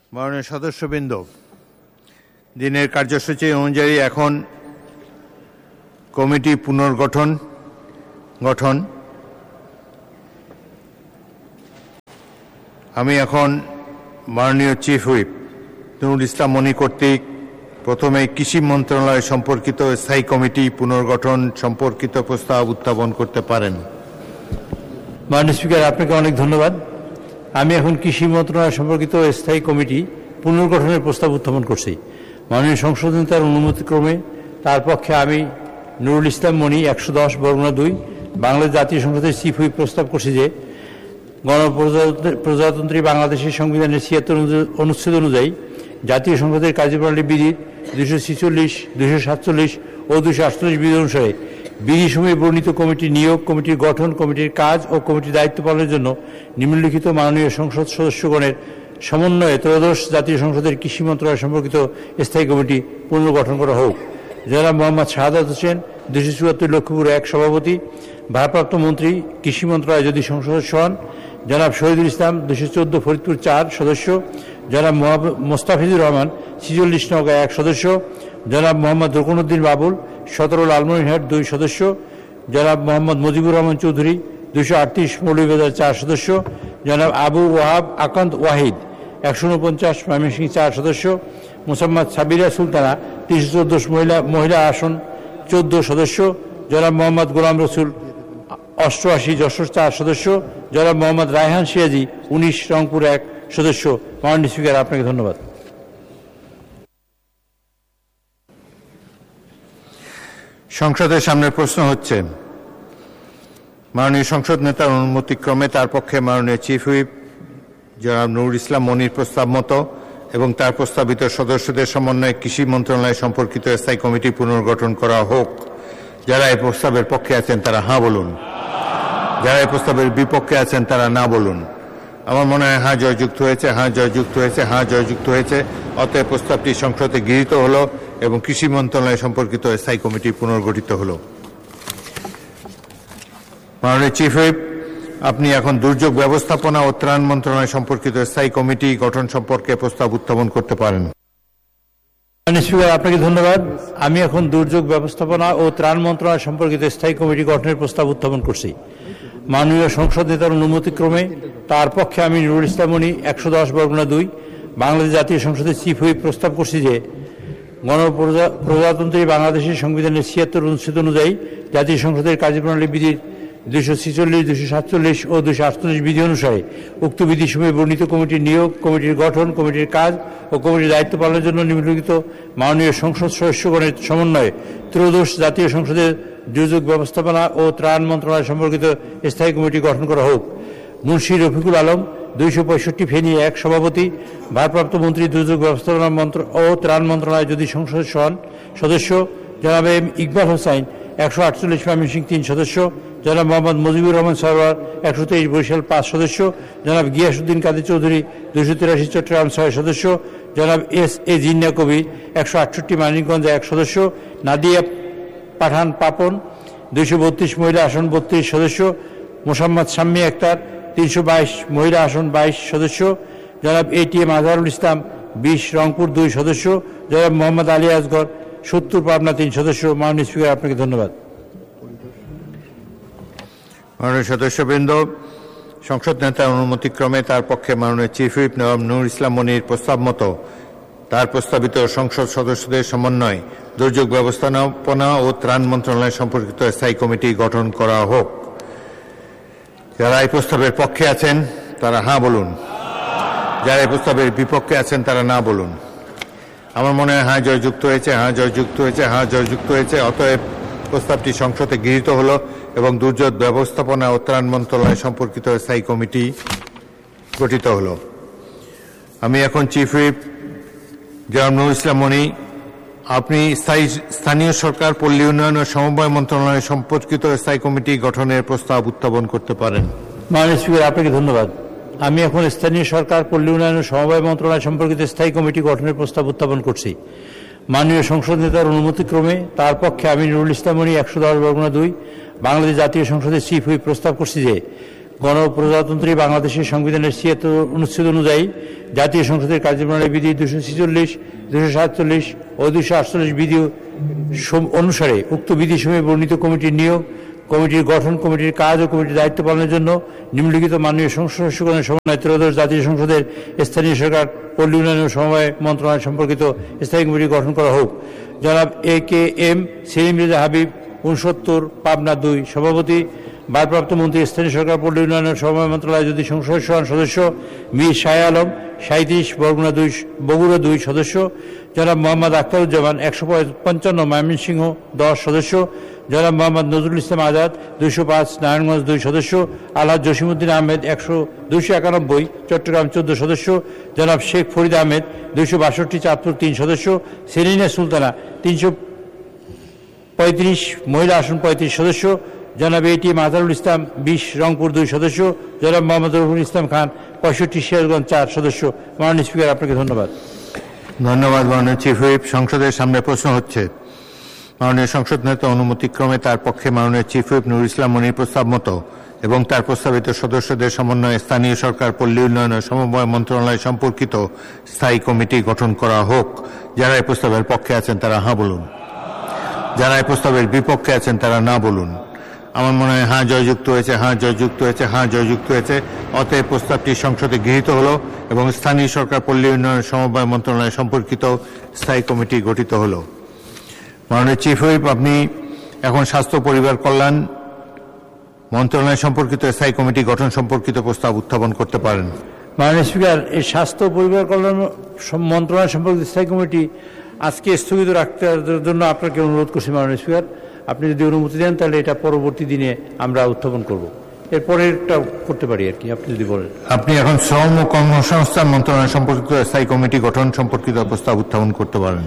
মাননীয় সদস্যবৃন্দ, দিনের কার্যসূচি অনুযায়ী এখন কমিটি পুনর্গঠন আমি এখন মাননীয় চিফ হুইপ নুরুল ইসলাম মনি কর্তৃক প্রথমে কৃষি মন্ত্রণালয় সম্পর্কিত স্থায়ী কমিটি পুনর্গঠন সম্পর্কিত প্রস্তাব উত্থাপন করতে পারেন। মাননীয় স্পিকার, আপনাকে অনেক ধন্যবাদ। আমি এখন কৃষি মন্ত্রণালয় সম্পর্কিত স্থায়ী কমিটি পুনর্গঠনের প্রস্তাব উত্থাপন করছি। মাননীয় সংসদ নেতার অনুমতিক্রমে তার পক্ষে আমি নুরুল ইসলাম মনি 110/2 বাংলাদেশ জাতীয় সংসদের চিফ হুইপ প্রস্তাব করছি যে গণপ্রজাতন্ত্রী বাংলাদেশের সংবিধানের 76 অনুচ্ছেদ অনুযায়ী জাতীয় সংসদের কার্যপ্রণালী বিধির 246, 247 ও 248 বিধি অনুসারে বিধিসমূহে বর্ণিত কমিটির নিয়োগ, কমিটির গঠন, কমিটির কাজ ও কমিটির দায়িত্ব পালনের জন্য নিম্নলিখিত মাননীয় সংসদ সদস্যগণের সমন্বয়ে ত্রয়োদশ জাতীয় সংসদের কৃষি মন্ত্রণালয় সম্পর্কিত স্থায়ী কমিটি পুনর্গঠন করা হোক। জনাব মোহাম্মদ শাহাদাত হোসেন 274 লক্ষ্মীপুর 1 সভাপতি, ভারপ্রাপ্ত মন্ত্রী কৃষি মন্ত্রণালয় যদি সংসদ সদস্য হন। জনাব শহীদুল ইসলাম 214 ফরিদপুর 4 সদস্য। জনাব মোস্তাফিজুর রহমান 46 নওগাঁ 1 সদস্য। জনাব মোহাম্মদ রুকনউদ্দিন বাবুল 17 লালমনিরহাট 2 সদস্য। জনাব মোহাম্মদ মুজিবুর রহমান চৌধুরী 238 মৌলভীবাজার 4 সদস্য। জনাব আবু ওয়াহাব আকান্ত ওয়াহিদ 149 ময়মনসিংহ 4 সদস্য। মোসাম্মদ সাবিরা সুলতানা 314 মহিলা আসন 14 সদস্য। জনাব মোহাম্মদ গোলাম রসুল 88 যশোর 4 সদস্য। জনাব মোহাম্মদ রায়হান সিরাজি 19 রংপুর 1 সদস্য। মাননীয় স্পিকার, আপনাকে ধন্যবাদ। সংসদের সামনে প্রশ্ন হচ্ছে, মাননীয় সংসদ নেতার অনুমতিক্রমে তার পক্ষে মাননীয় চিফ হুইপ জনাব নুরুল ইসলাম মনির প্রস্তাব মতো এবং তার প্রস্তাবিত সদস্যদের সমন্বয়ে কৃষি মন্ত্রণালয় সম্পর্কিত স্থায়ী কমিটি পুনর্গঠন করা হোক। যারা এই প্রস্তাবের পক্ষে আছেন তারা হাঁ বলুন, যারা এই প্রস্তাবের বিপক্ষে আছেন তারা না বলুন। আমার মনে হয় হাঁ জয়যুক্ত হয়েছে, হাঁ জয়যুক্ত হয়েছে, হাঁ জয়যুক্ত হয়েছে। অতএব প্রস্তাবটি সংসদে গৃহীত হলো এবং কৃষি মন্ত্রণালয় সম্পর্কিত স্থায়ী কমিটি পুনর্গঠিত হলো। মাননীয় চিফ হুইপ, আপনি এখন দুর্যোগ ব্যবস্থাপনা ও ত্রাণ মন্ত্রণালয় সম্পর্কিত স্থায়ী কমিটি গঠন সম্পর্কে প্রস্তাব উত্থাপন করতে পারেন। মাননীয় স্পিকার, আপনাকে ধন্যবাদ। আমি এখন দুর্যোগ ব্যবস্থাপনা ও ত্রাণ মন্ত্রণালয় সম্পর্কিত স্থায়ী কমিটি গঠনের প্রস্তাব উত্থাপন করছি। মাননীয় সংসদ নেতার অনুমতিক্রমে তার পক্ষে আমি নুরুল ইসলাম মনি 110/2 বাংলাদেশ জাতীয় সংসদের চিফ হুইপ প্রস্তাব করছি যে গণপ্রজাতন্ত্রী বাংলাদেশের সংবিধানের 76 অনুচ্ছেদ অনুযায়ী জাতীয় সংসদের কার্যপ্রণালী বিধির 246, 247 ও 248 বিধি অনুসারে উক্ত বিধিসমূহে বর্ণিত কমিটির নিয়োগ, কমিটির গঠন, কমিটির কাজ ও কমিটির দায়িত্ব পালনের জন্য নিম্নলিখিত মাননীয় সংসদ সদস্যগণের সমন্বয়ে ত্রয়োদশ জাতীয় সংসদের দুর্যোগ ব্যবস্থাপনা ও ত্রাণ মন্ত্রণালয় সম্পর্কিত স্থায়ী কমিটি গঠন করা হোক। মুন্সি রফিকুল আলম 265 ফেনী 1 সভাপতি, ভারপ্রাপ্ত মন্ত্রী দুর্যোগ ব্যবস্থাপনা ও ত্রাণ মন্ত্রণালয় যদি সংসদ সদস্য। জনাব এম ইকবাল হোসাইন 148 ময়মনসিংহ 3 সদস্য। জনাব মোহাম্মদ মুজিবুর রহমান সরওয়ার 123 বরিশাল 5 সদস্য। জনাব গিয়াসউদ্দিন কাদের চৌধুরী 283 চট্টগ্রাম 6 সদস্য। জনাব এস এ জিন্না কবির 168 মানিকগঞ্জ 1 সদস্য। নাদিয়া পাঠান পাপন 232 মহিলা আসন 32 সদস্য। মোসাম্মদ শাম্মী আক্তার 322 মহিলা আসন 22 সদস্য। জনাব এটিএম আজহারুল ইসলাম 20 রংপুর 2 সদস্য। জনাব মোহাম্মদ আলী আসগর 70 পাবনা 3 সদস্য। মাননীয় স্পিকার, আপনাকে ধন্যবাদ। মাননীয় সদস্যবৃন্দ, সংসদ নেতার অনুমতিক্রমে তার পক্ষে মাননীয় চিফ হুইপ জনাব নুরুল ইসলাম মনির প্রস্তাব মতো তার প্রস্তাবিত সংসদ সদস্যদের সমন্বয়ে দুর্যোগ ব্যবস্থাপনা ও ত্রাণ মন্ত্রণালয় সম্পর্কিত স্থায়ী কমিটি গঠন করা হোক। যারা এই প্রস্তাবের পক্ষে আছেন তারা হাঁ বলুন, যারা এই প্রস্তাবের বিপক্ষে আছেন তারা না বলুন। আমার মনে হয় হাঁ জয়যুক্ত হয়েছে, হাঁ জয়যুক্ত হয়েছে, হাঁ জয়যুক্ত হয়েছে। অতএব প্রস্তাবটি সংসদে গৃহীত হলো এবং দুর্যোগ ব্যবস্থাপনা ও ত্রাণ মন্ত্রণালয় সম্পর্কিত স্থায়ী কমিটি গঠিত হলো। আমি এখন চিফ হুইপ জনাব নুরুল ইসলাম মনি, আপনি স্থানীয় সরকার, পল্লী উন্নয়ন ও সমবায় মন্ত্রণালয় সম্পর্কিত স্থায়ী কমিটি গঠনের প্রস্তাব উত্থাপন করতে পারেন। মাননীয় স্পিকার, আপনাকে ধন্যবাদ। আমি এখন স্থানীয় সরকার, পল্লী উন্নয়ন ও সমবায় মন্ত্রণালয় সম্পর্কিত স্থায়ী কমিটি গঠনের প্রস্তাব উত্থাপন করছি। মাননীয় সংসদ নেতার অনুমতিক্রমে তার পক্ষে আমি নুরুল ইসলাম মনি 110/2 বাংলাদেশ জাতীয় সংসদের চিফ হুইপ প্রস্তাব করছি যে গণপ্রজাতন্ত্রী বাংলাদেশের সংবিধানের ৭৬ অনুচ্ছেদ অনুযায়ী জাতীয় সংসদের কার্যপ্রণালী বিধি 246, 247 ও 248 বিধি অনুসারে উক্ত বিধিসমূহে বর্ণিত কমিটির নিয়োগ, কমিটির গঠন, কমিটির কাজ ও কমিটির দায়িত্ব পালনের জন্য নিম্নলিখিত মাননীয় সংসদ সদস্যগণের সমন্বয়ে ত্রয়োদশ জাতীয় সংসদের স্থানীয় সরকার, পল্লী উন্নয়ন ও সমবায় মন্ত্রণালয় সম্পর্কিত স্থায়ী কমিটি গঠন করা হোক। জনাব AKM সেলিম রেজা হাবিব, 69, পাবনা 2 সভাপতি। ভারপ্রাপ্ত মন্ত্রী, স্থানীয় সরকার, পল্লী উন্নয়ন ও সমবায় মন্ত্রণালয় যদি সংসদ সদস্য মীর শাহ আলম, 37, বগুড়া 2 সদস্য। জনাব মোহাম্মদ আখতারুজ্জামান, 155, ময়মনসিংহ 10 সদস্য। জনাব মোহাম্মদ নজরুল ইসলাম আজাদ, 205, নারায়ণগঞ্জ 2 সদস্য। আলহাজ জসিমউদ্দিন আহমেদ, 291, চট্টগ্রাম 14 সদস্য। জনাব শেখ ফরিদ আহমেদ, 262, চাঁদপুর 3 সদস্য। সেলিনা সুলতানা, 335, মহিলা আসন 35 সদস্য। জনাব ATM আজহারুল ইসলাম, 20, রংপুর 2 সদস্য। জনাব মোহাম্মদ রফিকুল ইসলাম খান, 65, সিরাজগঞ্জ 4 সদস্য। মাননীয় স্পিকার, আপনাকে ধন্যবাদ। ধন্যবাদ মাননীয় চিফ হুইপ। সংসদের সামনে প্রশ্ন হচ্ছে। মাননীয় সংসদ নেতা অনুমতিক্রমে তার পক্ষে মাননীয় চিফ হুইপ নুরুল ইসলাম মনির প্রস্তাব মতো এবং তার প্রস্তাবিত সদস্যদের সমন্বয়ে স্থানীয় সরকার, পল্লী উন্নয়ন ও সমবায় মন্ত্রণালয় সম্পর্কিত স্থায়ী কমিটি গঠন করা হোক। যারা এই প্রস্তাবের পক্ষে আছেন তারা হাঁ বলুন। যারা এই প্রস্তাবের বিপক্ষে আছেন তারা না বলুন। আমার মনে হয় হাঁ জয়যুক্ত হয়েছে, হাঁ জয়যুক্ত হয়েছে, হাঁ জয়যুক্ত হয়েছে। অতএব প্রস্তাবটি সংসদে গৃহীত হলো এবং স্থানীয় সরকার, পল্লী উন্নয়ন সমবায় মন্ত্রণালয় সম্পর্কিত স্থায়ী কমিটি গঠিত হলো। মাননীয় চিফ হুইপ, আপনি এখন স্বাস্থ্য পরিবার কল্যাণ মন্ত্রণালয় সম্পর্কিত স্থায়ী কমিটি গঠন সম্পর্কিত প্রস্তাব উত্থাপন করতে পারেন। মাননীয় স্পিকার, এই স্বাস্থ্য পরিবার কল্যাণ মন্ত্রণালয় সম্পর্কিত স্থায়ী কমিটি আজকে স্থগিত রাখতে জন্য আপনাকে অনুরোধ করছি। মাননীয় স্পিকার, আপনি যদি অনুমতি দেন তাহলে এটা পরবর্তী দিনে আমরা উত্থাপন করব। এরপরেরটা করতে পারি আর কি, আপনি যদি বলেন। আপনি এখন শ্রম ও কর্মসংস্থান মন্ত্রণালয় সম্পর্কিত স্থায়ী কমিটি গঠন সম্পর্কিত প্রস্তাব উত্থাপন করতে পারেন।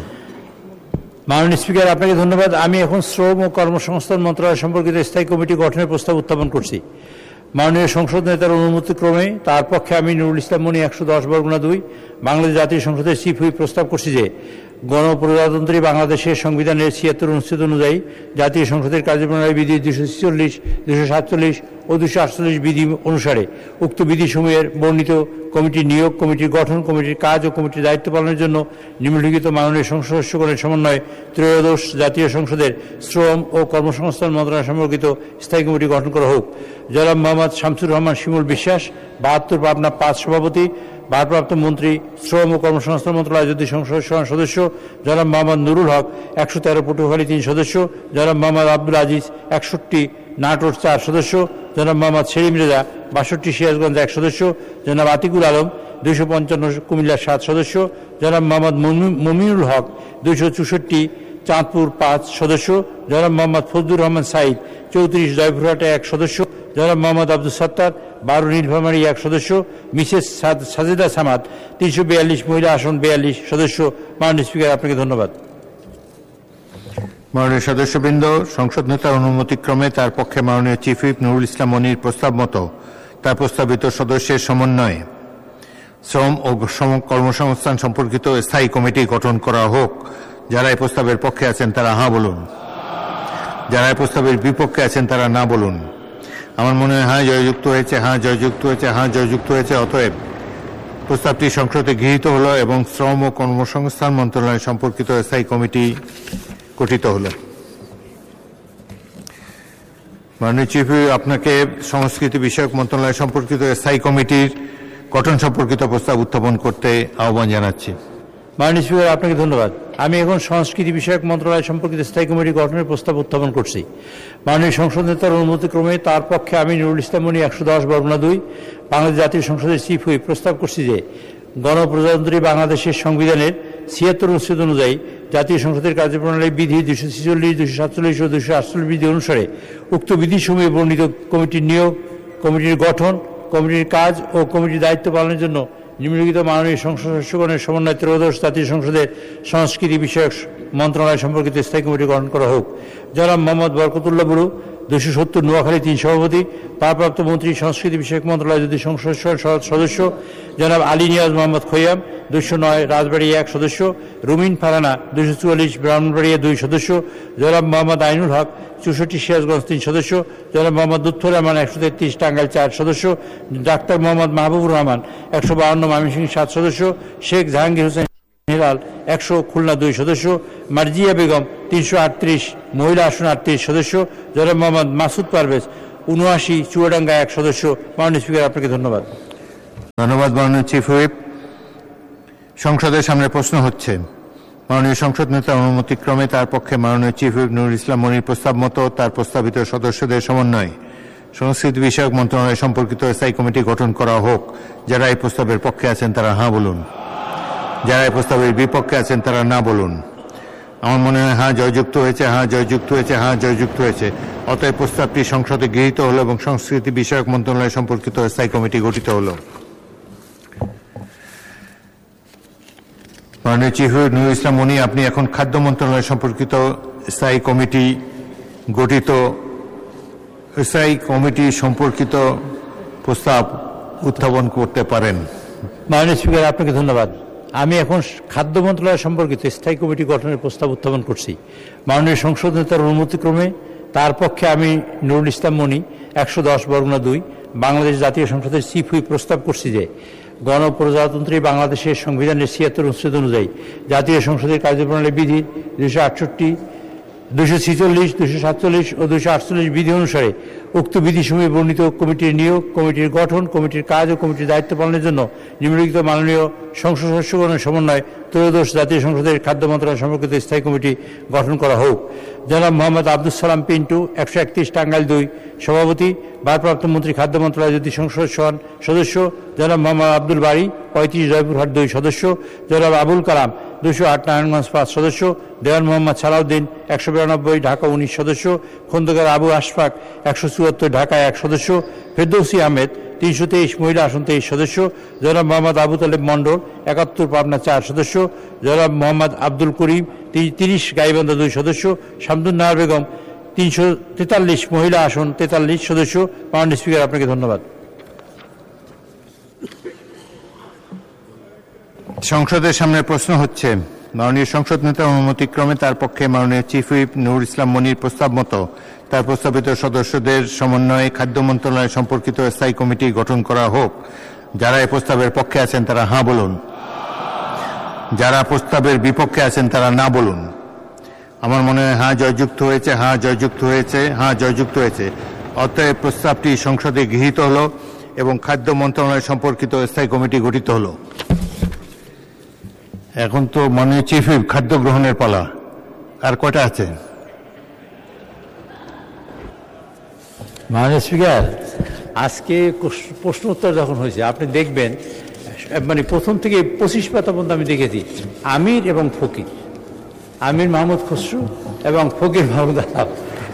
মাননীয় স্পিকার, আপনাকে ধন্যবাদ। আমি এখন শ্রম ও কর্মসংস্থান মন্ত্রণালয় সম্পর্কিত স্থায়ী কমিটি গঠনের প্রস্তাব উত্থাপন করছি। মাননীয় সংসদ নেতার অনুমতিক্রমে তার পক্ষে আমি নুরুল ইসলাম মনি, 110, বরগুনা 2 বাংলাদেশ জাতীয় সংসদের চিফ হুইপ প্রস্তাব করছি যে গণপ্রজাতন্ত্রী বাংলাদেশের সংবিধানের 76 অনুচ্ছেদ অনুযায়ী জাতীয় সংসদের কার্যপ্রণালী বিধি 246, 247 ও 248 বিধি অনুসারে উক্ত বিধিসমূহের বর্ণিত কমিটির নিয়োগ, কমিটির গঠন, কমিটির কাজ ও কমিটির দায়িত্ব পালনের জন্য নিম্নলিখিত মাননীয় সংসদ সদস্যগণের সমন্বয়ে ত্রয়োদশ জাতীয় সংসদের শ্রম ও কর্মসংস্থান মন্ত্রণালয় সম্পর্কিত স্থায়ী কমিটি গঠন করা হোক। জনাব মোহাম্মদ শামসুর রহমান শিমুল বিশ্বাস, 72, পাবনা 5 সভাপতি। ভারপ্রাপ্ত মন্ত্রী, শ্রম ও কর্মসংস্থান মন্ত্রণালয় যদি সংসদ সদস্য জনাব মোহাম্মদ নুরুল হক, 113, পটুয়াখালী 3 সদস্য। জনাব মোহাম্মদ আব্দুল আজিজ, 61, নাটোর 4 সদস্য। জনাব মোহাম্মদ সেলিম রেজা, 62, সিরাজগঞ্জ 1 সদস্য। জনাব আতিকুল আলম, 255, কুমিল্লা 7 সদস্য। জনাব মোহাম্মদ মমিনুল হক, 264, চাঁদপুর 5 সদস্য। জনাব মোহাম্মদ ফজলুর রহমান সাইদ, 34, জয়পুরহাটে 1 সদস্য। জনাব মোহাম্মদ আব্দুল সত্তার, 12, নীলফামারী 1 সদস্য। মিসেস সাজেদা সামাদ, 342, মহিলা আসন 42 সদস্য। মাননীয় স্পিকার, আপনাকে ধন্যবাদ। মাননীয় সদস্যবৃন্দ, সংসদ নেতার অনুমতিক্রমে তার পক্ষে মাননীয় চিফ হুইপ নুরুল ইসলাম মনির প্রস্তাব মতো তার প্রস্তাবিত সদস্যের সমন্বয়ে শ্রম ও কর্মসংস্থান সম্পর্কিত স্থায়ী কমিটি গঠন করা হোক। যারা এই প্রস্তাবের পক্ষে আছেন তারা হাঁ বলুন। যারা এই প্রস্তাবের বিপক্ষে আছেন তারা না বলুন। আমার মনে হয় হাঁ জয়যুক্ত হয়েছে, হাঁ জয়যুক্ত হয়েছে, হাঁ জয়যুক্ত হয়েছে। অতএব প্রস্তাবটি সংসদে গৃহীত হলো এবং শ্রম ও কর্মসংস্থান মন্ত্রণালয় সম্পর্কিত স্থায়ী কমিটি গঠিত হলো। মাননীয় চিফ হুইপ, আপনাকে সংস্কৃতি বিষয়ক মন্ত্রণালয় সম্পর্কিত স্থায়ী কমিটির গঠন সম্পর্কিত প্রস্তাব উত্থাপন করতে আহ্বান জানাচ্ছি। মাননীয় স্পিকার, আপনাকে ধন্যবাদ। আমি এখন সংস্কৃতি বিষয়ক মন্ত্রণালয় সম্পর্কিত স্থায়ী কমিটি গঠনের প্রস্তাব উত্থাপন করছি। মাননীয় সংসদ নেতার অনুমতিক্রমে তার পক্ষে আমি নুরুল ইসলাম মনি, 110, বরগুনা 2 বাংলাদেশ জাতীয় সংসদের চিফ হুইপ প্রস্তাব করছি যে গণপ্রজাতন্ত্রী বাংলাদেশের সংবিধানের 76 অনুচ্ছেদ অনুযায়ী জাতীয় সংসদের কার্যপ্রণালী বিধি 246, 247 ও 248 বিধি অনুসারে উক্ত বিধিসমূহে বর্ণিত কমিটির নিয়োগ, কমিটির গঠন, কমিটির কাজ ও কমিটির দায়িত্ব পালনের জন্য নিম্নলিখিত মাননীয় সংসদ সদস্যগণের সমন্বয়ে ত্রয়োদশ জাতীয় সংসদের সংস্কৃতি বিষয়ক মন্ত্রণালয় সম্পর্কিত স্থায়ী কমিটি গঠন করা হোক। জনাব মোহাম্মদ বরকতুল্লাহ বুরু, 270 নোয়াখালী 3 সভাপতি, ভারপ্রাপ্ত মন্ত্রী সংস্কৃতি বিষয়ক মন্ত্রণালয় যদি সংসদ সদস্য জনাব আলী নিয়াজ মোহাম্মদ খৈয়াম 209 রাজবাড়ী 1 সদস্য, রুমিন ফারানা 244 ব্রাহ্মণবাড়িয়া 2 সদস্য, জনাব মোহাম্মদ আইনুল হক 64 সিরাজগঞ্জ 3 সদস্য, জনাব মোহাম্মদ লুৎফর রহমান 133 টাঙ্গাইল 4 সদস্য, ডাক্তার মোহাম্মদ মাহবুবুর রহমান 152 ময়মনসিংহ 7 সদস্য, শেখ জাহাঙ্গীর হোসেন হিলাল 100 খুলনা 2 সদস্য, মার্জিয়া বেগম 338 মহিলা আসন 38 সদস্য, জনাব মোহাম্মদ মাসুদ পারভেজ 79 চুয়াডাঙ্গা 1 সদস্য। মাননীয় স্পিকার, আপনাকে ধন্যবাদ। ধন্যবাদ মাননীয় চিফ হুইপ। সংসদের সামনে প্রশ্ন হচ্ছে, মাননীয় সংসদ নেতার অনুমতিক্রমে তার পক্ষে মাননীয় চিফ হুইপ নুরুল ইসলাম মনির প্রস্তাব মতো তার প্রস্তাবিত সদস্যদের সমন্বয়ে সংস্কৃতি বিষয়ক মন্ত্রণালয় সম্পর্কিত স্থায়ী কমিটি গঠন করা হোক। যারা এই প্রস্তাবের পক্ষে আছেন তারা হাঁ বলুন, যারা এই প্রস্তাবের বিপক্ষে আছেন তারা না বলুন। আমার মনে হয় হাঁ জয়যুক্ত হয়েছে, হাঁ জয়যুক্ত হয়েছে, হাঁ জয়যুক্ত হয়েছে। অতএব প্রস্তাবটি সংসদে গৃহীত হল এবং সংস্কৃতি বিষয়ক মন্ত্রণালয় সম্পর্কিত স্থায়ী কমিটি গঠিত হল। মাননীয় চিফ হুইপ নুরুল ইসলাম মনি, আপনি এখন খাদ্য মন্ত্রণালয় সম্পর্কিত স্থায়ী কমিটি সম্পর্কিত প্রস্তাব উত্থাপন করতে পারেন। মাননীয় স্পিকার, আপনাকে ধন্যবাদ। আমি এখন খাদ্য মন্ত্রণালয় সম্পর্কিত স্থায়ী কমিটি গঠনের প্রস্তাব উত্থাপন করছি। মাননীয় সংসদ নেতার অনুমতিক্রমে তার পক্ষে আমি নুরুল ইসলাম মনি 110/2 বাংলাদেশ জাতীয় সংসদের চিফ হুইপ প্রস্তাব করছি যে গণপ্রজাতন্ত্রী বাংলাদেশের সংবিধানের 76 অনুচ্ছেদ অনুযায়ী জাতীয় সংসদের কার্যপ্রণালী বিধির 268, 246, 247 ও 248 বিধি অনুসারে উক্ত বিধিসমূহে বর্ণিত কমিটির নিয়োগ, কমিটির গঠন, কমিটির কাজ ও কমিটির দায়িত্ব পালনের জন্য নিম্নলিখিত মাননীয় সংসদ সদস্যগণের সমন্বয়ে ত্রয়োদশ জাতীয় সংসদের খাদ্য মন্ত্রণালয় সম্পর্কিত স্থায়ী কমিটি গঠন করা হোক। জনাব মোহাম্মদ আব্দুল সালাম পিন্টু 131 টাঙ্গাইল 2 সভাপতি, ভারপ্রাপ্ত মন্ত্রী খাদ্য মন্ত্রণালয় যদি সংসদ সদস্য জনাব মোহাম্মদ আব্দুল বাড়ি 35 জয়পুরহাট 2 সদস্য, জনাব আবুল কালাম 208 নারায়ণগঞ্জ 5 সদস্য, দেওয়ান মোহাম্মদ সালাউদ্দিন 192 ঢাকা 19 সদস্য, খন্দকার আবু আশফাক 174 ঢাকা 1 সদস্য, ফেরদৌসী আহমেদ 323 মহিলা আসন 23 সদস্য, জনাব মোহাম্মদ আবু তালেব মন্ডল 71 পাবনা 4 সদস্য, জনাব মোহাম্মদ আব্দুল করিম 30 গাইবান্ধা 2 সদস্য, শামদুন নাহার বেগম 343 মহিলা আসন 43 সদস্য। মাননীয় স্পিকার, আপনাকে ধন্যবাদ। সংসদের সামনে প্রশ্ন হচ্ছে, মাননীয় সংসদ নেতার অনুমতিক্রমে তার পক্ষে মাননীয় চিফ হুইপ নুরুল ইসলাম মনির প্রস্তাব মতো তার প্রস্তাবিত সদস্যদের সমন্বয়ে খাদ্য মন্ত্রণালয় সম্পর্কিত স্থায়ী কমিটি গঠন করা হোক। যারা এই প্রস্তাবের পক্ষে আছেন তারা হাঁ বলুন, যারা প্রস্তাবের বিপক্ষে আছেন তারা না বলুন। আমার মনে হয় হাঁ জয়যুক্ত হয়েছে, হাঁ জয়যুক্ত হয়েছে, হাঁ জয়যুক্ত হয়েছে। অতএব প্রস্তাবটি সংসদে গৃহীত হল এবং খাদ্য মন্ত্রণালয় সম্পর্কিত স্থায়ী কমিটি গঠিত হল। এখন তো মাননীয় চিফ হুইপ খাদ্য গ্রহণের পালা। আর কয়টা আছে? মাননীয় স্পিকার, আজকে প্রশ্ন উত্তর যখন হয়েছে আপনি দেখবেন মানে প্রথম থেকে 25 পাতা পর্যন্ত আমি দেখেছি আমির এবং ফকির, আমির মাহমুদ খসরু এবং ফকির মাহমুদ আলাপ।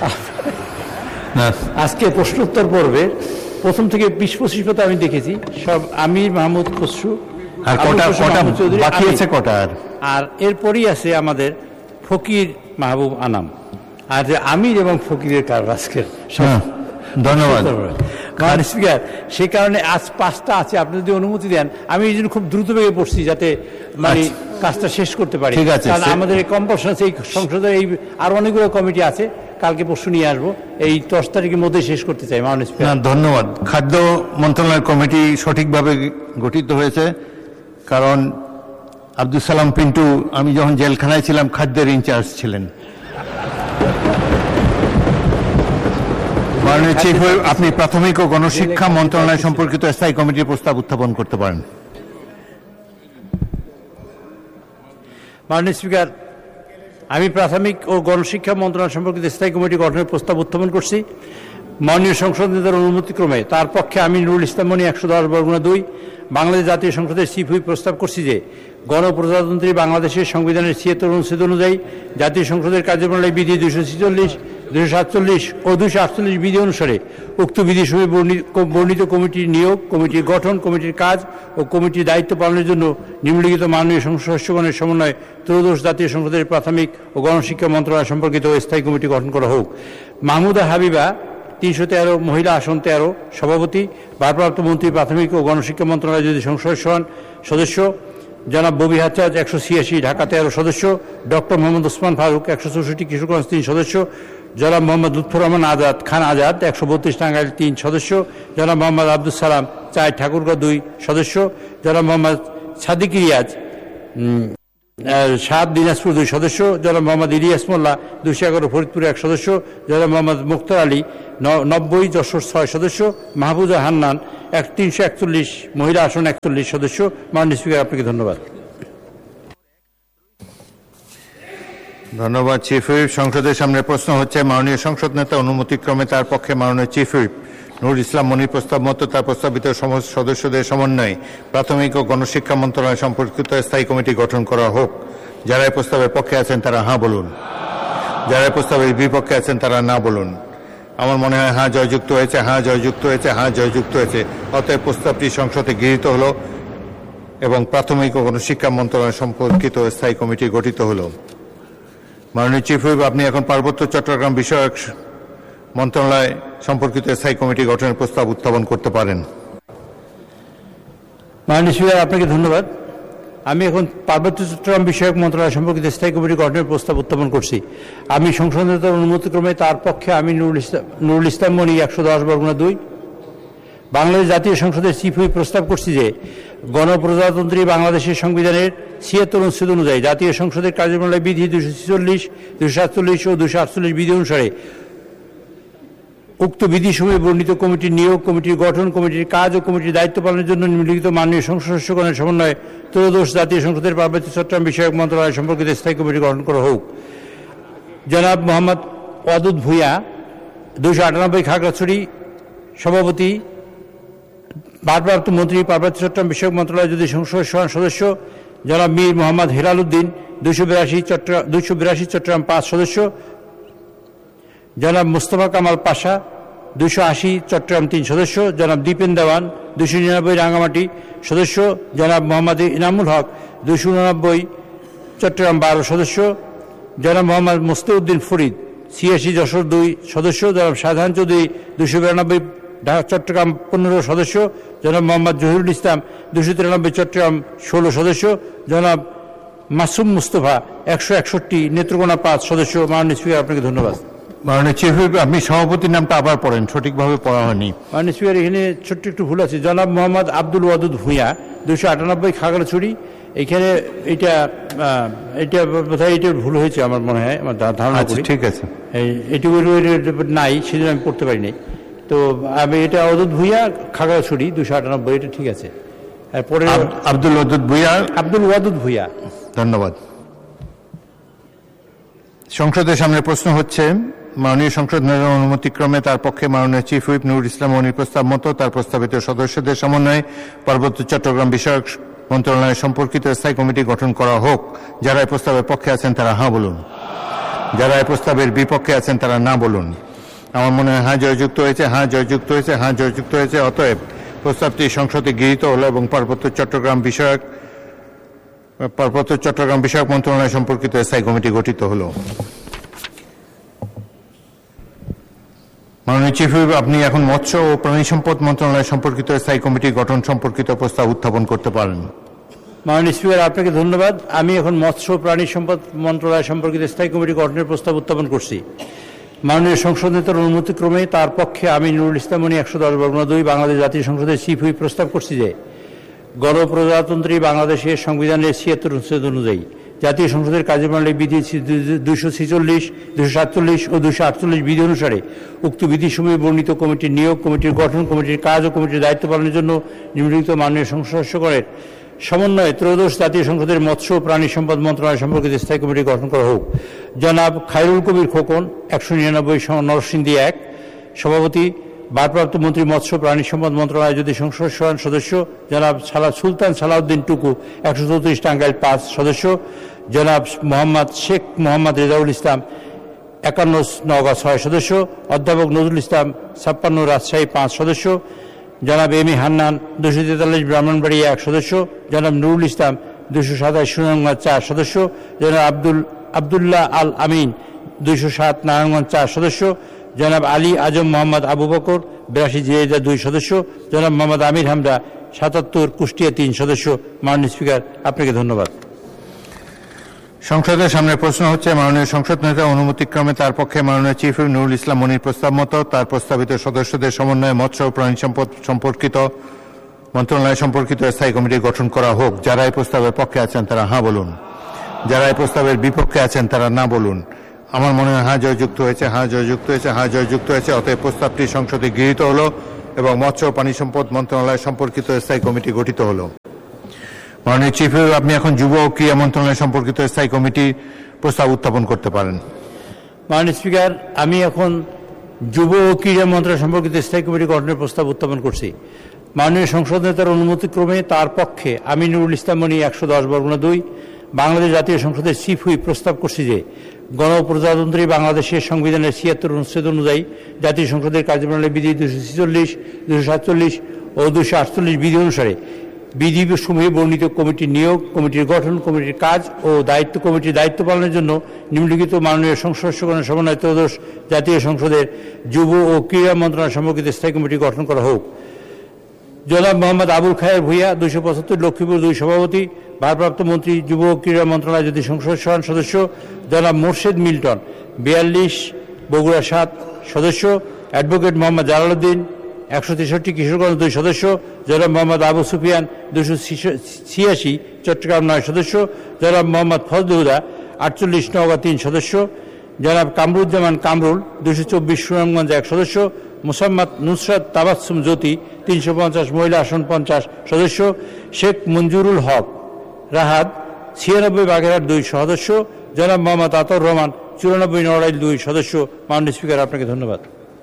আজকে প্রশ্ন উত্তর পর্বে প্রথম থেকে 20-25 পাতা আমি দেখেছি সব আমির মাহমুদ খসরু। আর কটা বাকি আছে? কটা? আর এরপরই আছে আমাদের ফকির মাহবুব আনাম। আর যে আমির এবং ফকিরের কারণ আজকের। ধন্যবাদ মাননীয় স্পিকার, সেই কারণে আজ 5টা আছে। আপনি যদি অনুমতি দেন আমি এই জন্য খুব দ্রুত বেগে পড়ছি যাতে মানে কাজটা শেষ করতে পারি। ঠিক আছে, কারণ আমাদের এই কম্পালশন আছে, এই সংসদের এই আর অনেকগুলো কমিটি আছে, কালকে পরশু নিয়ে আসবো, এই 10 তারিখের মধ্যে শেষ করতে চাই। মাননীয় স্পিকার, ধন্যবাদ। খাদ্য মন্ত্রণালয় কমিটি সঠিকভাবে গঠিত হয়েছে, কারণ আব্দুল সালাম পিন্টু আমি যখন জেলখানায় ছিলাম খাদ্যের ইনচার্জ ছিলেন। মাননীয় চিফ হুইপ, আপনি প্রাথমিক ও গণশিক্ষা মন্ত্রণালয় সম্পর্কিত স্থায়ী কমিটির প্রস্তাব উত্থাপন করতে পারেন। মাননীয় স্পিকার, আমি প্রাথমিক ও গণশিক্ষা মন্ত্রণালয় সম্পর্কিত স্থায়ী কমিটি গঠনের প্রস্তাব উত্থাপন করছি। মাননীয় সংসদ নেতার অনুমতিক্রমে তার পক্ষে আমি নুরুল ইসলাম মনি 110/2 বাংলাদেশ জাতীয় সংসদের চিফ হুইপ প্রস্তাব করছি যে গণপ্রজাতন্ত্রী বাংলাদেশের সংবিধানের ৭৬ অনুচ্ছেদ অনুযায়ী জাতীয় সংসদের কার্যপ্রণালী বিধি ২৪৬, ২৪৭ ও ২৪৮ বিধি অনুসারে উক্ত বিধিসমূহে বর্ণিত কমিটির নিয়োগ, কমিটির গঠন, কমিটির কাজ ও কমিটির দায়িত্ব পালনের জন্য নিম্নলিখিত মাননীয় সংসদ সদস্যগণের সমন্বয়ে ত্রয়োদশ জাতীয় সংসদের প্রাথমিক ও গণশিক্ষা মন্ত্রণালয় সম্পর্কিত স্থায়ী কমিটি গঠন করা হোক। মাহমুদা হাবিবা ৩১৩, মহিলা আসন ১৩, সভাপতি, ভারপ্রাপ্ত মন্ত্রী, প্রাথমিক ও গণশিক্ষা মন্ত্রণালয় যদি সংসদ সদস্য জনাব ববি হাজ্জাজ ১৮৬, ঢাকা ১৩ সদস্য, ডক্টর মোহাম্মদ ওসমান ফারুক ১৬৪, কিশোরগঞ্জ ৩ সদস্য, জনাব মোহাম্মদ লুৎফর রহমান খান আজাদ ১৩২, টাঙ্গাইল ৩ সদস্য, জনাব মোহাম্মদ আব্দুল সালাম ৪, ঠাকুরগাঁও ২ সদস্য, জনাব মোহাম্মদ সাদিক রিয়াজ ৭, দিনাজপুর ২ সদস্য, জনাব মোহাম্মদ ইলিয়াস মোল্লা ২১১, ফরিদপুর ১ সদস্য, জনাব মোহাম্মদ মুখতার আলী ৯০, যশোর ৬ সদস্য, মাহবুজা হান্নান ৩৪১, মহিলা আসন ৪১ সদস্য। মাননীয় স্পিকার, আপনাকে ধন্যবাদ। ধন্যবাদ চিফ হুইপ। সংসদের সামনে প্রশ্ন হচ্ছে মাননীয় সংসদ নেতা অনুমতিক্রমে তার পক্ষে মাননীয় চিফ হুইপ নুর ইসলাম মনির প্রস্তাব মতো তার প্রস্তাবিত সমস্ত সদস্যদের সমন্বয়ে প্রাথমিক ও গণশিক্ষা মন্ত্রণালয় সম্পর্কিত স্থায়ী কমিটি গঠন করা হোক। যারা এই প্রস্তাবের পক্ষে আছেন তারা হাঁ বলুন, যারা এই প্রস্তাবের বিপক্ষে আছেন তারা না বলুন। আমার মনে হয় হাঁ জয়যুক্ত হয়েছে, হাঁ জয়যুক্ত হয়েছে, হাঁ জয়যুক্ত হয়েছে। অতএব প্রস্তাবটি সংসদে গৃহীত হল এবং প্রাথমিক ও গণশিক্ষা মন্ত্রণালয় সম্পর্কিত স্থায়ী কমিটি গঠিত হল। মাননীয় চিফ হুইপ, আপনি এখন পার্বত্য চট্টগ্রাম বিষয়ক মন্ত্রণালয় সম্পর্কিত স্থায়ী কমিটি গঠনের প্রস্তাব উত্থাপন করতে পারেন। মাননীয় স্পিকার, আপনাকে ধন্যবাদ। আমি এখন পার্বত্য চট্টগ্রাম বিষয়ক মন্ত্রণালয় সম্পর্কিত স্থায়ী কমিটি গঠনের প্রস্তাব উত্থাপন করছি। আমি সংসদ নেতার অনুমতিক্রমে তার পক্ষে আমি নুরুল ইসলাম মনি ১১০/২ বাংলাদেশ জাতীয় সংসদের চিফ হুইপ প্রস্তাব করছি যে গণপ্রজাতন্ত্রী বাংলাদেশের সংবিধানের ৭৬ অনুচ্ছেদ অনুযায়ী জাতীয় সংসদের কার্যপ্রণালী বিধি ২৪৬, ২৪৭ ও ২৪৮ বিধি অনুসারে উক্ত বিধিসমূহে বর্ণিত কমিটির নিয়োগ, কমিটির গঠন, কমিটির কাজ ও কমিটির দায়িত্ব পালনের জন্য নিম্নলিখিত মাননীয় সংসদ সদস্যগণের সমন্বয়ে ত্রয়োদশ জাতীয় সংসদের পার্বত্য চট্টগ্রাম বিষয়ক মন্ত্রণালয় সম্পর্কিত স্থায়ী কমিটি গঠন করা হোক। জনাব মোহাম্মদ ওয়াদুদ ভূঁইয়া ২৯৮, খাগড়াছড়ি, সভাপতি, ভারপ্রাপ্ত মন্ত্রী, পার্বত্য চট্টগ্রাম বিষয়ক মন্ত্রণালয় যদি সংসদ সদস্য, জনাব মীর মোহাম্মদ হেলাল উদ্দিন ২৮২, চট্টগ্রাম ৫ সদস্য, জনাব মুস্তফা কামাল পাশা ২৮০, চট্টগ্রাম ৩ সদস্য, জনাব দীপেন দেওয়ান ২৯৯, রাঙ্গামাটি সদস্য, জনাব মোহাম্মদ ইনামুল হক ২৮৯, চট্টগ্রাম ১২ সদস্য, জনাব মোহাম্মদ মুস্তাউদ্দিন ফরিদ ৮৬, যশোর ২ সদস্য, জনাব শাহজাহান চৌধুরী ২৯২, চট্টগ্রাম ১৫ সদস্য, জনাব মোহাম্মদ জহিরুল ইসলাম ২৯৩, চট্টগ্রাম ১৬ সদস্য, জনাব মাসুম মুস্তফা ১৬১, নেত্রকোনা ৫ সদস্য। মাননীয় স্পিকার, আপনাকে ধন্যবাদ। মাননীয় চিফ হুইপ, আপনি সভাপতির নামটা আবার পড়েন, সঠিকভাবে পড়া হয়নি। মাননীয় স্পিকার, এখানে ছোট্ট একটু ভুল আছে। জনাব মোহাম্মদ আব্দুল ওয়াদুদ ভূঁইয়া ২৯৮, খাগড়াছড়ি। এখানে এটা বোধহয় এটা ভুল হয়েছে আমার মনে হয়, আমার ধারণা করি। ঠিক আছে, এটুকু নাই, সেজন্য আমি পড়তে পারিনি। তো আমি এটা ওয়াদুদ ভূঁইয়া, খাগড়াছড়ি ২৯৮, এটা ঠিক আছে। পরে আব্দুল ওয়াদুদ ভূঁইয়া। ধন্যবাদ। সংসদের সামনে প্রশ্ন হচ্ছে মাননীয় সংসদ নেতার অনুমতিক্রমে তার পক্ষে মাননীয় চিফ হুইপ নুর ইসলাম মনির প্রস্তাব মতো তার প্রস্তাবিত সদস্যদের সমন্বয়ে পার্বত্য চট্টগ্রাম বিষয়ক মন্ত্রণালয় সম্পর্কিত স্থায়ী কমিটি গঠন করা হোক। যারা এই প্রস্তাবের পক্ষে আছেন তারা হাঁ বলুন, যারা এই প্রস্তাবের বিপক্ষে আছেন তারা না বলুন। আমার মনে হয় হাঁ জয়যুক্ত হয়েছে, হাঁ জয়যুক্ত হয়েছে, হাঁ জয়যুক্ত হয়েছে। অতএব প্রস্তাবটি সংসদে গৃহীত হল এবং পার্বত্য চট্টগ্রাম বিষয়ক মন্ত্রণালয় সম্পর্কিত স্থায়ী কমিটি গঠিত হল। মাননীয় চিফ হুইপ, আপনি এখন মৎস্য ও প্রাণী সম্পদ মন্ত্রণালয় সম্পর্কিত স্থায়ী কমিটি গঠন সম্পর্কিত প্রস্তাব উত্থাপন করতে পারেন। মাননীয় স্পিকার, আপনাকে ধন্যবাদ। আমি এখন মৎস্য ও প্রাণী সম্পদ মন্ত্রণালয় সম্পর্কিত স্থায়ী কমিটি গঠনের প্রস্তাব উত্থাপন করছি। মাননীয় সংসদ নেতার অনুমতিক্রমে তার পক্ষে আমি নুরুল ইসলাম মনি ১১০/২ বাংলাদেশ জাতীয় সংসদের চিফ হুইপ প্রস্তাব করছি যে গণপ্রজাতন্ত্রী বাংলাদেশের সংবিধানের ৭৬ অনুচ্ছেদ অনুযায়ী জাতীয় সংসদের কার্যপ্রণালী বিধি ২৪৬, ২৪৭ ও ২৪৮ বিধি অনুসারে উক্ত বিধিসমূহে বর্ণিত কমিটির নিয়োগ, কমিটির গঠন, কমিটির কাজ ও কমিটির দায়িত্ব পালনের জন্য নিম্নলিখিত মাননীয় সংসদ সদস্যগণের সমন্বয়ে ত্রয়োদশ জাতীয় সংসদের মৎস্য ও প্রাণী সম্পদ মন্ত্রণালয় সম্পর্কিত স্থায়ী কমিটি গঠন করা হোক। জনাব খায়রুল কবির খোকন ১৯৯, নরসিংদী ১ সভাপতি, ভারপ্রাপ্ত মন্ত্রী মৎস্য প্রাণী সম্পদ মন্ত্রণালয় যদি সংসদ সদস্য জনাব সুলতান সালাউদ্দিন টুকু 134 টাঙ্গাইল 5 সদস্য, জনাব শেখ মোহাম্মদ রেজাউল ইসলাম 51 নওগাঁ 6 সদস্য, অধ্যাপক নজরুল ইসলাম 56 রাজশাহী 5 সদস্য, জনাব এম এ হান্নান 243 ব্রাহ্মণবাড়িয়া 1 সদস্য, জনাব নুরুল ইসলাম 227 সুনামগঞ্জ 4 সদস্য, জনাব আব্দুল্লাহ আল আমিন 207 নারায়ণগঞ্জ 4 সদস্য, জনাব আলী আজম মোহাম্মদ আবু বকর 82 জিরাইদা 2 সদস্য, জনাব মোহাম্মদ আমির হামদা 77 কুষ্টিয়া 3 সদস্য। মাননীয় স্পিকার, আপনাকে ধন্যবাদ। সংসদের সামনে প্রশ্ন হচ্ছে মাননীয় সংসদ নেতা অনুমতিক্রমে তার পক্ষে মাননীয় চিফ হুইপ নুরুল ইসলাম মনির প্রস্তাব মতো তার প্রস্তাবিত সদস্যদের সমন্বয়ে মৎস্য ও প্রাণী সম্পদ সম্পর্কিত মন্ত্রণালয় সম্পর্কিত স্থায়ী কমিটি গঠন করা হোক। যারা এই প্রস্তাবের পক্ষে আছেন তারা হ্যাঁ বলুন, যারা এই প্রস্তাবের বিপক্ষে আছেন তারা না বলুন। আমার মনে হয় হ্যাঁ জয়যুক্ত হয়েছে, হ্যাঁ জয়যুক্ত হয়েছে, হ্যাঁ জয়যুক্ত হয়েছে। অতএব প্রস্তাবটি সংসদে গৃহীত হলো এবং মৎস্য ও পানি সম্পদ মন্ত্রণালয় সম্পর্কিত স্থায়ী কমিটি গঠিত হলো। মাননীয় চিফ হুইপ, আপনি এখন যুব ও ক্রীড়া মন্ত্রণালয় সম্পর্কিত স্থায়ী কমিটি প্রস্তাব উত্থাপন করতে পারেন। মাননীয় স্পিকার, আমি এখন যুব ও ক্রীড়া মন্ত্রণালয় সম্পর্কিত স্থায়ী কমিটি গঠনের প্রস্তাব উত্থাপন করছি। মাননীয় সংসদ নেতার অনুমতিক্রমে তার পক্ষে আমি নুরুল ইসলাম মনি 110/2 বাংলাদেশ জাতীয় সংসদের চিফ হুইপ প্রস্তাব করছি যে গণপ্রজাতন্ত্রী বাংলাদেশের সংবিধানের 76 অনুচ্ছেদ অনুযায়ী জাতীয় সংসদের কার্যপ্রণালী বিধি 246, 247 ও 248 বিধি অনুসারে বিধিসমূহে বর্ণিত কমিটির নিয়োগ, কমিটির গঠন, কমিটির কাজ ও কমিটির দায়িত্ব পালনের জন্য নিম্নলিখিত মাননীয় সংসদ সদস্যগণের সমন্বয়ে ত্রয়োদশ জাতীয় সংসদের যুব ও ক্রীড়া মন্ত্রণালয় সম্পর্কিত স্থায়ী কমিটি গঠন করা হোক। জনাব মোহাম্মদ আবুল খায়ের ভূঁইয়া 275 লক্ষ্মীপুর 2 সভাপতি, ভারপ্রাপ্ত মন্ত্রী যুব ও ক্রীড়া মন্ত্রণালয় যদি সংসদ সদস্য, জনাব মোর্শেদ মিল্টন 42 বগুড়া 7 সদস্য, অ্যাডভোকেট মোহাম্মদ জালালউদ্দিন 163 কিশোরগঞ্জ 2 সদস্য, জনাব মোহাম্মদ আবু সুফিয়ান 286 চট্টগ্রাম 9 সদস্য, জনাব মোহাম্মদ ফজলুহুদা 48 নওগাঁ 3 সদস্য, জনাব কামরুজ্জামান কামরুল 224 সুনামগঞ্জ 1 সদস্য, মোসাম্মদ নুসরাত তাবাসসুম জ্যোতি 350 মহিলা আসন 50 সদস্য, শেখ মঞ্জুরুল হক রাহাত 96 বাগেরহাট 2 সদস্য, জনাব মোহাম্মদ আতর রহমান 94 নড়াইল 2 সদস্য। মাননীয় স্পিকার, আপনাকে ধন্যবাদ।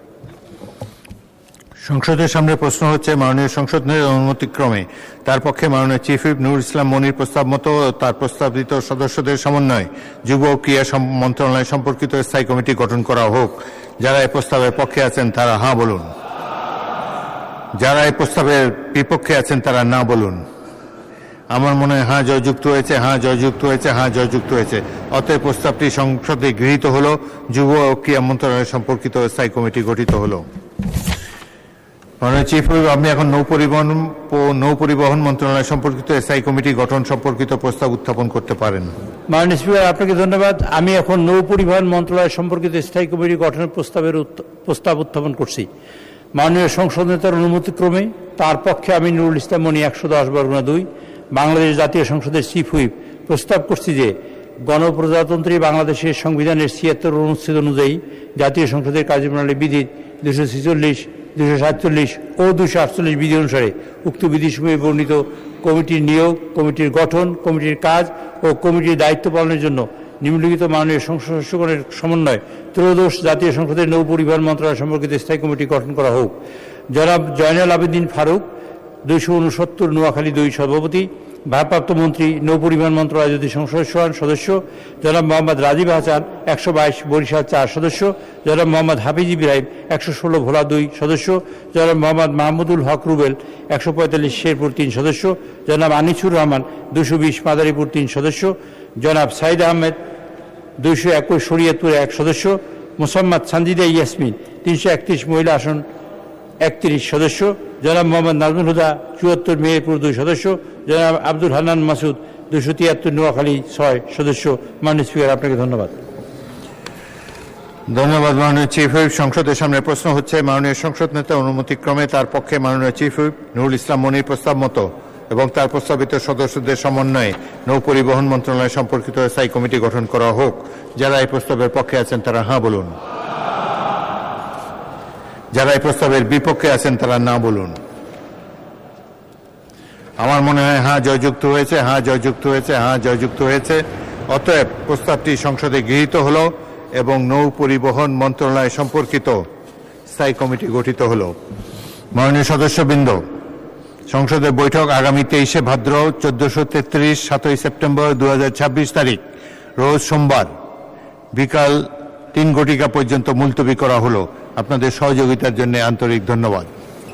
সংসদের সামনে প্রশ্ন হচ্ছে মাননীয় সংসদ নেতার অনুমতিক্রমে তার পক্ষে মাননীয় চিফ হুইপ নুরুল ইসলাম মনির প্রস্তাব মতো তার প্রস্তাবিত সদস্যদের সমন্বয়ে যুব ও ক্রীড়া মন্ত্রণালয় সম্পর্কিত স্থায়ী কমিটি গঠন করা হোক। যারা এই প্রস্তাবের পক্ষে আছেন তারা হ্যাঁ বলুন, যারা এই প্রস্তাবের বিপক্ষে আছেন তারা না বলুন। আমার মনে হয় হ্যাঁ জয়যুক্ত হয়েছে, হ্যাঁ জয়যুক্ত হয়েছে, হ্যাঁ জয়যুক্ত হয়েছে। অতএব প্রস্তাবটি সংসদে গৃহীত হলো, যুব ও ক্রীড়া মন্ত্রণালয় সম্পর্কিত স্থায়ী কমিটি গঠিত হলো। মাননীয় চিফ হুইপ, আপনি এখন নৌ পরিবহন মন্ত্রণালয় সম্পর্কিত স্থায়ী কমিটি গঠন সম্পর্কিত প্রস্তাব উত্থাপন করতে পারেন। মাননীয় স্পিকার, আপনাকে ধন্যবাদ। আমি এখন নৌ পরিবহন মন্ত্রণালয় সম্পর্কিত স্থায়ী কমিটি গঠনের প্রস্তাব উত্থাপন করছি। মাননীয় সংসদ নেতার অনুমতিক্রমে তার পক্ষে আমি নুরুল ইসলাম মনি 110/2 বাংলাদেশ জাতীয় সংসদের চিফ হুইপ প্রস্তাব করছি যে গণপ্রজাতন্ত্রী বাংলাদেশের সংবিধানের 76 অনুচ্ছেদ অনুযায়ী জাতীয় সংসদের কার্যপ্রণালী বিধি 246, 247 ও 248 বিধি অনুসারে উক্ত বিধিসমূহে বর্ণিত কমিটির নিয়োগ, কমিটির গঠন, কমিটির কাজ ও কমিটির দায়িত্ব পালনের জন্য নিম্নলিখিত মাননীয় সংসদ সদস্যগণের সমন্বয়ে ত্রয়োদশ জাতীয় সংসদের নৌ পরিবহন মন্ত্রণালয় সম্পর্কিত স্থায়ী কমিটি গঠন করা হোক। জনাব জয়নাল আবেদিন ফারুক 269 নোয়াখালী 2 সভাপতি, ভারপ্রাপ্ত মন্ত্রী নৌ পরিবহন মন্ত্রণালয় যদি সংসদ সদস্য, জনাব মোহাম্মদ রাজীব হাসান 122 বরিশাল 4 সদস্য, জনাব মোহাম্মদ হাফিজ ইব্রাহিম 116 ভোলা 2 সদস্য, জনাব মোহাম্মদ মাহমুদুল হক রুবেল 145 শেরপুর 3 সদস্য, জনাব আনিসুর রহমান 220 মাদারীপুর 3 সদস্য, জনাব সাইদ আহমেদ 221 শরীয়তপুর 1 সদস্য, মোসাম্মদ সানজিদা ইয়াসমিন 331 মহিলা আসন 31 সদস্য, জনাব মোহাম্মদ নাজমুল হুদা 74 মেহেরপুর 2 সদস্য, জনাব আব্দুল হান্নান মাসুদ 273 নোয়াখালী 6 সদস্য। মাননীয় স্পিকার, আপনাকে ধন্যবাদ। ধন্যবাদ মাননীয় চিফ হুইপ। সংসদের সামনে প্রশ্ন হচ্ছে মাননীয় সংসদ নেতা অনুমতিক্রমে তার পক্ষে মাননীয় চিফ হুইপ নুরুল ইসলাম মনির প্রস্তাব মতো এবং তার প্রস্তাবিত সদস্যদের সমন্বয়ে নৌ পরিবহন মন্ত্রণালয় সম্পর্কিত স্থায়ী কমিটি গঠন করা হোক। যারা এই প্রস্তাবের পক্ষে আছেন তারা হ্যাঁ বলুন, যারা এই প্রস্তাবের বিপক্ষে আছেন তারা না বলুন। আমার মনে হয় হ্যাঁ জয়যুক্ত হয়েছে, হ্যাঁ জয়যুক্ত হয়েছে, হ্যাঁ জয়যুক্ত হয়েছে। অতএব প্রস্তাবটি সংসদে গৃহীত হলো এবং নৌ পরিবহন মন্ত্রণালয় সম্পর্কিত স্থায়ী কমিটি গঠিত হল। মাননীয় সদস্যবৃন্দ, সংসদের বৈঠক আগামী 23শে ভাদ্র 1433 7ই সেপ্টেম্বর 2026 তারিখ রোজ সোমবার বিকাল 3 ঘটিকা পর্যন্ত মুলতবি করা হলো। আপনাদের সহযোগিতার জন্য আন্তরিক ধন্যবাদ।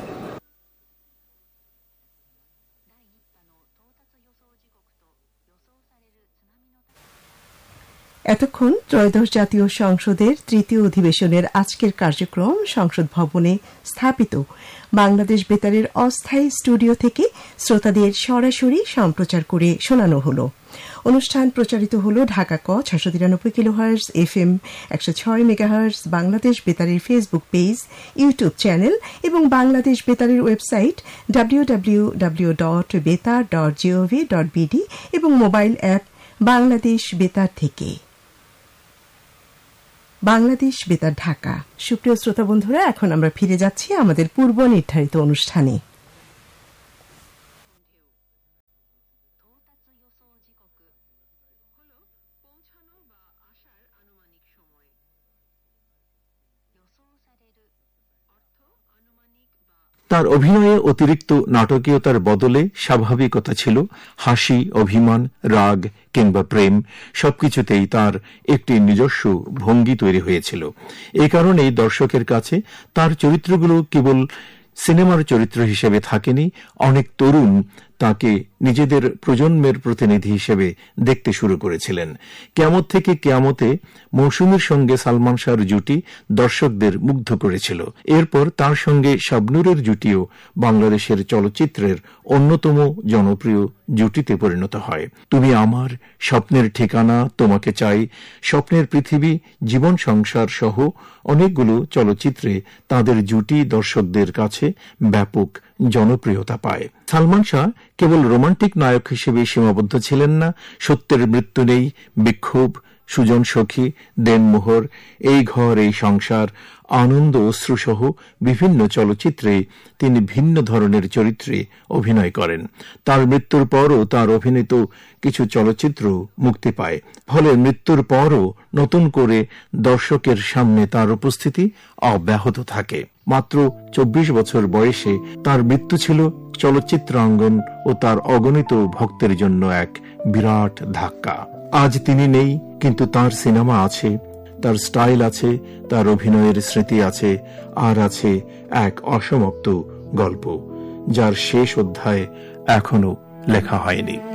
এতক্ষণ ত্রয়োদশ জাতীয় সংসদের তৃতীয় অধিবেশনের আজকের কার্যক্রম সংসদ ভবনে স্থাপিত বাংলাদেশ বেতারের অস্থায়ী স্টুডিও থেকে শ্রোতাদের সরাসরি সম্প্রচার করে শোনানো হল। অনুষ্ঠান প্রচারিত হল ঢাকা ক 693 kilohertz FM 106 megahertz Bangladesh বেতারের Facebook page, YouTube channel এবং বাংলাদেশ বেতারের ওয়েবসাইট www.betar.gov.bd এবং মোবাইল অ্যাপ বাংলাদেশ বেতার থেকে। বাংলাদেশ বেতার ঢাকা। সুপ্রিয় শ্রোতা বন্ধুরা, এখন আমরা ফিরে যাচ্ছি আমাদের পূর্ব নির্ধারিত অনুষ্ঠানে। তার অভিনয়ে অতিরিক্ত নাটকীয়তার বদলে স্বাভাবিকতা ছিল। হাসি, অভিমান, রাগ কিংবা প্রেম সবকিছুতেই তার একটি নিজস্ব ভঙ্গি তৈরি হয়েছিল। এই কারণেই দর্শকের কাছে তার চরিত্রগুলো কেবল সিনেমার চরিত্র হিসেবে থাকেনি, অনেক তরুণ তাকে নিজেদের প্রজন্মের প্রতিনিধি হিসেবে দেখতে শুরু করেছিলেন। কিয়ামত থেকে কিয়ামতে মৌসুমীর সঙ্গে সালমান শাহর জুটি দর্শকদের মুগ্ধ করেছিল। এরপর তার সঙ্গে শাবনূরের জুটিও বাংলাদেশের চলচ্চিত্রের অন্যতম জনপ্রিয় জুটিতে পরিণত হয়। তুমি আমার, স্বপ্নের ঠিকানা, তোমাকে চাই, স্বপ্নের পৃথিবী, জীবন সংসার সহ অনেকগুলো চলচ্চিত্রে তাদের জুটি দর্শকদের কাছে ব্যাপক জনপ্রিয়তা পায়। সালমান শাহ কেবল রোমান্টিক নায়ক হিসেবে সীমাবদ্ধ ছিলেন না। সত্যের মৃত্যু নেই, বিক্ষোভ, সুজন সখী, দেনমোহর, এই ঘর এই সংসার, আনন্দ অশ্রুসহ বিভিন্ন চলচ্চিত্রে তিনি ভিন্ন ধরনের চরিত্রে অভিনয় করেন। তার মৃত্যুর পরও তার অভিনীত কিছু চলচ্চিত্র মুক্তি পায়। ফলে মৃত্যুর পরও নতুন করে দর্শকের সামনে তার উপস্থিতি অব্যাহত থাকে। মাত্র 24 বছর বয়সে তার মৃত্যু ছিল চলচ্চিত্রাঙ্গন ও তার অগণিত ভক্তের জন্য এক বিরাট ধাক্কা। আজ তিনি নেই, কিন্তু তার সিনেমা আছে, তার স্টাইল আছে, তার অভিনয়ের স্মৃতি আছে, আর আছে এক অসমাপ্ত গল্প, যার শেষ অধ্যায় এখনো লেখা হয়নি।